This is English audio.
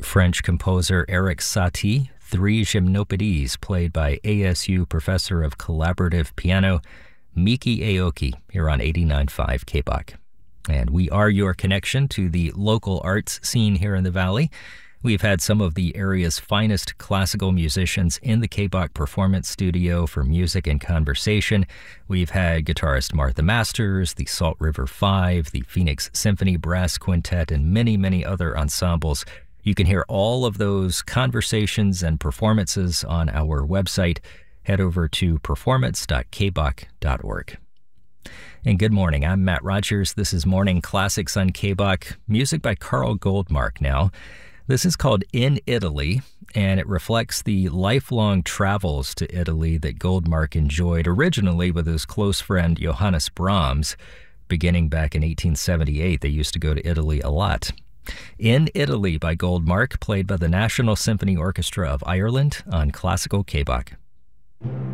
French composer Erik Satie, Three Gymnopédies, played by ASU professor of collaborative piano Miki Aoki, here on 89.5 KBOK. And we are your connection to the local arts scene here in the Valley. We've had some of the area's finest classical musicians in the KBOK Performance Studio for music and conversation. We've had guitarist Martha Masters, the Salt River Five, the Phoenix Symphony Brass Quintet, and many, many other ensembles. You can hear all of those conversations and performances on our website. Head over to performance.kbok.org. And good morning, I'm Matt Rogers. This is Morning Classics on KBOK, music by Carl Goldmark now. This is called In Italy, and it reflects the lifelong travels to Italy that Goldmark enjoyed originally with his close friend Johannes Brahms. Beginning back in 1878, they used to go to Italy a lot. In Italy by Goldmark, played by the National Symphony Orchestra of Ireland on Classical KBOK.